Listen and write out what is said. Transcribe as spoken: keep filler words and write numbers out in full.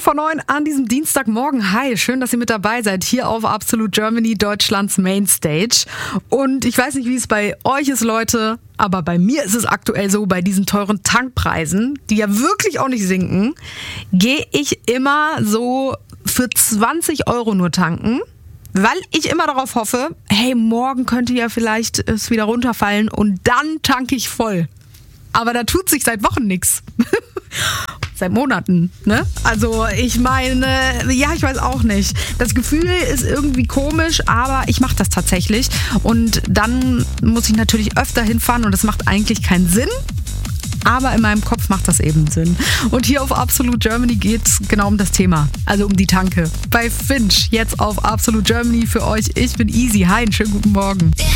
vor neun an diesem Dienstagmorgen. Hi, schön, dass ihr mit dabei seid, hier auf Absolute Germany, Deutschlands Mainstage. Und ich weiß nicht, wie es bei euch ist, Leute, aber bei mir ist es aktuell so, bei diesen teuren Tankpreisen, die ja wirklich auch nicht sinken, gehe ich immer so für zwanzig Euro nur tanken, weil ich immer darauf hoffe, hey, morgen könnte ja vielleicht es wieder runterfallen und dann tanke ich voll. Aber da tut sich seit Wochen nichts. Seit Monaten, ne? Also ich meine, ja, ich weiß auch nicht. Das Gefühl ist irgendwie komisch, aber ich mache das tatsächlich. Und dann muss ich natürlich öfter hinfahren und das macht eigentlich keinen Sinn. Aber in meinem Kopf macht das eben Sinn. Und hier auf Absolute Germany geht es genau um das Thema. Also um die Tanke. Bei Finch, jetzt auf Absolute Germany für euch. Ich bin Easy. Hi, einen schönen guten Morgen.